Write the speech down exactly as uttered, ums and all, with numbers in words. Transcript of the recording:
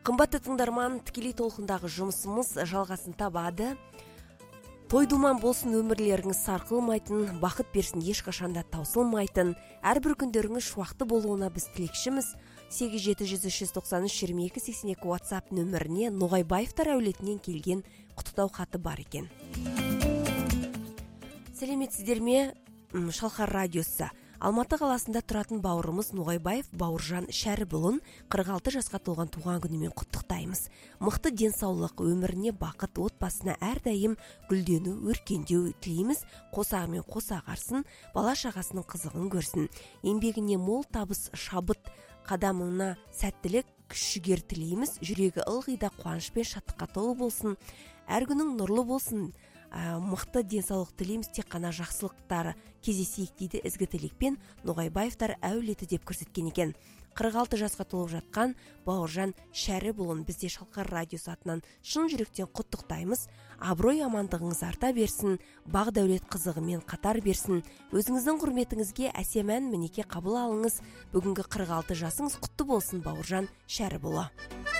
Қымбатты тыңдарман, тікелей толқындағы жұмысымыз жалғасын табады. Той-думан болсын, өмірлеріңіз сарқылмайтын, бақыт берсін, ешқашанда таусылмайтын, әрбір күндеріңіз шуақты болуына біз тілекшіміз. сегіз жеті жүз үш жүз тоқсан үш жиырма екі сексен екі WhatsApp нөміріне Ноғайбаевтар әулетінен келген құттықтау хаты бар екен. Сәлеметсіздер ме? Шалқар радиосы. Алматы қаласында тұратын бауырымыз Ноғайбаев Бауыржан Шәріпұлын қырық алты жасқа толған туған күнімен құттықтаймыз. Мықты денсаулық, өміріне бақыт, отбасына әрдайым гүлдену, өркендеу тілейміз. Қосағымен қосағарсын, бала шағасының қызығын көрсін. Еңбегіне мол табыс, шабыт, қадамына сәттілік, күш-жігер тілейміз. Жүрегі ылғи да қуаныш пен шаттыққа толы болсын. Әр күнің нұрлы болсын. Ә, мықты денсаулық тілейміз, тек қана жақсылықтары кездесейік дейді ізгі тілекпен Ноғайбаевтар әулеті деп көрсеткен екен. қырық алты жасқа толып жатқан Бауыржан Шәріпұлын бізде Шалқар радиосы атынан шын жүректен құттықтаймыз. Абырой амандығыңыз арта берсін, бақ дәулет қызығымен қатар берсін. Өзіңіздің құрметіңізге әсем ән мінеке қабыл алыңыз. Бүгінгі қырық алты жасыңыз құтты болсын, Бауыржан Шәріпұлы.